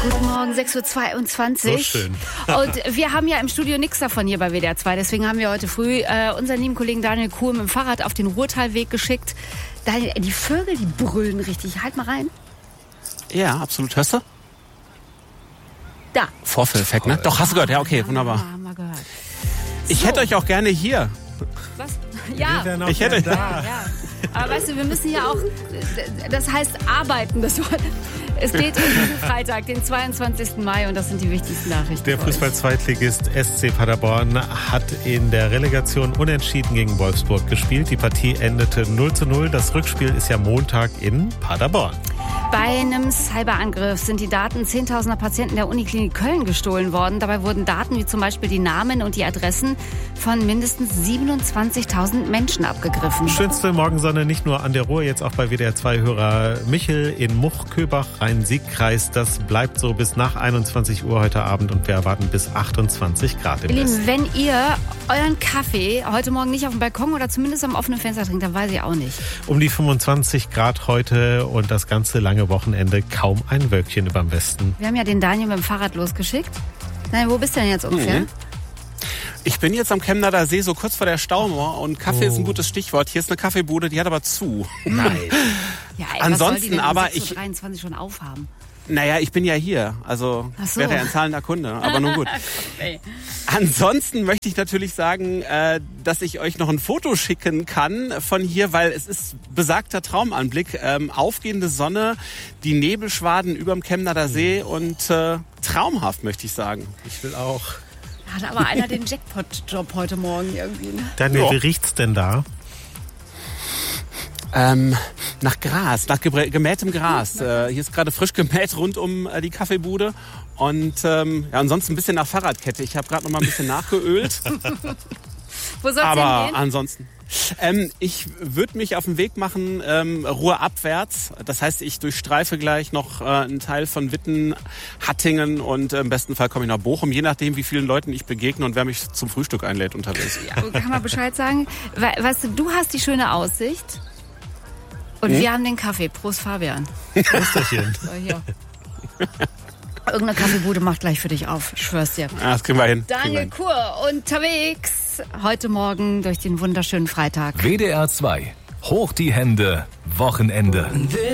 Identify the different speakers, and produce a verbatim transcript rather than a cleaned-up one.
Speaker 1: Guten Morgen, sechs Uhr zweiundzwanzig.
Speaker 2: So schön.
Speaker 1: Und wir haben ja im Studio nichts davon hier bei W D R zwei. Deswegen haben wir heute früh äh, unseren lieben Kollegen Daniel Kuhl mit dem Fahrrad auf den Ruhrtalweg geschickt. Daniel, die Vögel, die brüllen richtig. Halt mal rein.
Speaker 3: Ja, absolut. Hörst du?
Speaker 1: Da.
Speaker 3: Vorführeffekt, ne? Doch, hast du gehört. Ja, okay, wunderbar.
Speaker 1: Ja, haben wir gehört.
Speaker 3: Ich
Speaker 1: So.
Speaker 3: hätte euch auch gerne hier.
Speaker 1: Was? Ja.
Speaker 2: Wir
Speaker 3: Ich hätte-
Speaker 2: da.
Speaker 1: Ja. Aber weißt du, wir müssen ja auch, das heißt arbeiten. Das war, es geht um diesen Freitag, den zweiundzwanzigsten Mai, und das sind die wichtigsten Nachrichten.
Speaker 2: Der
Speaker 1: für euch.
Speaker 2: Fußball-Zweitligist S C Paderborn hat in der Relegation unentschieden gegen Wolfsburg gespielt. Die Partie endete null zu null. Das Rückspiel ist ja Montag in Paderborn.
Speaker 1: Bei einem Cyberangriff sind die Daten zehntausender Patienten der Uniklinik Köln gestohlen worden. Dabei wurden Daten wie zum Beispiel die Namen und die Adressen von mindestens siebenundzwanzigtausend Menschen abgegriffen.
Speaker 2: Schönste Morgensonne nicht nur an der Ruhr, jetzt auch bei W D R zwei-Hörer Michel in Much-Köbach, Rhein-Sieg-Kreis. Das bleibt so bis nach einundzwanzig Uhr heute Abend und wir erwarten bis achtundzwanzig Grad im
Speaker 1: Ihr
Speaker 2: Westen.
Speaker 1: Lieben, wenn ihr euren Kaffee heute Morgen nicht auf dem Balkon oder zumindest am offenen Fenster trinkt, dann weiß ich auch nicht.
Speaker 2: Um die fünfundzwanzig Grad heute und das ganze lange Wochenende, kaum ein Wölkchen überm Westen.
Speaker 1: Wir haben ja den Daniel mit dem Fahrrad losgeschickt. Daniel, wo bist du denn jetzt ungefähr?
Speaker 3: Mhm. Ich bin jetzt am Chemnader See, so kurz vor der Staumauer, und Kaffee
Speaker 2: Oh.
Speaker 3: ist ein gutes Stichwort. Hier ist eine Kaffeebude, die hat aber zu.
Speaker 2: Nein.
Speaker 1: Ja, ey,
Speaker 3: Ansonsten
Speaker 1: was soll die denn um
Speaker 3: aber
Speaker 1: sechs Uhr
Speaker 3: ich-
Speaker 1: dreiundzwanzig schon aufhaben.
Speaker 3: Naja, ich bin ja hier, also
Speaker 1: Ach so.
Speaker 3: wäre ja ein zahlender Kunde, aber nun gut.
Speaker 1: Okay.
Speaker 3: Ansonsten möchte ich natürlich sagen, äh, dass ich euch noch ein Foto schicken kann von hier, weil es ist besagter Traumanblick. Ähm, aufgehende Sonne, die Nebelschwaden überm Chemnader See und äh, traumhaft, möchte ich sagen.
Speaker 2: Ich will auch.
Speaker 1: Hat aber einer den Jackpot-Job heute Morgen irgendwie, ne?
Speaker 2: Daniel,
Speaker 3: Ja.
Speaker 2: wie riecht's denn da?
Speaker 3: Ähm, nach Gras, nach gebrä- gemähtem Gras. Äh, hier ist gerade frisch gemäht rund um äh, die Kaffeebude. Und ähm, ja, ansonsten ein bisschen nach Fahrradkette. Ich habe gerade noch mal ein bisschen nachgeölt.
Speaker 1: Wo soll's
Speaker 3: Aber
Speaker 1: hingehen?
Speaker 3: ansonsten. Ähm, ich würde mich auf den Weg machen, ähm, ruhrabwärts. Das heißt, ich durchstreife gleich noch äh, einen Teil von Witten, Hattingen und äh, im besten Fall komme ich nach Bochum, je nachdem, wie vielen Leuten ich begegne und wer mich zum Frühstück einlädt unterwegs.
Speaker 1: Ja, kann man Bescheid sagen? We weißt du, du hast die schöne Aussicht und wir haben den Kaffee. Prost, Fabian.
Speaker 2: Österchen.
Speaker 1: So, hier. Irgendeine Kaffeebude macht gleich für dich auf. Ich schwör's dir.
Speaker 3: Ja, das kriegen wir hin. Kriegen wir
Speaker 1: Daniel
Speaker 3: hin.
Speaker 1: Kur unterwegs heute Morgen durch den wunderschönen Freitag.
Speaker 4: W D R zwei. Hoch die Hände. Wochenende.